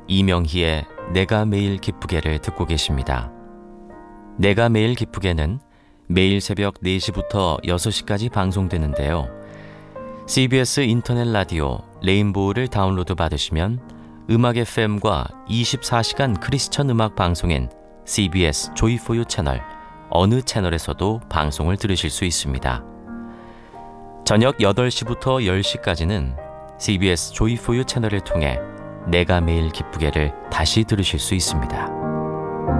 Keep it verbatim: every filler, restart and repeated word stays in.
이명희의 내가 매일 기쁘게를 듣고 계십니다. 내가 매일 기쁘게는 매일 새벽 네 시부터 여섯 시까지 방송되는데요. 씨비에스 인터넷 라디오 레인보우를 다운로드 받으시면 음악 에프엠과 이십사 시간 크리스천 음악 방송인 씨비에스 조이포유 채널 어느 채널에서도 방송을 들으실 수 있습니다. 저녁 여덟 시부터 열 시까지는 씨비에스 조이포유 채널을 통해 내가 매일 기쁘게를 다시 들으실 수 있습니다.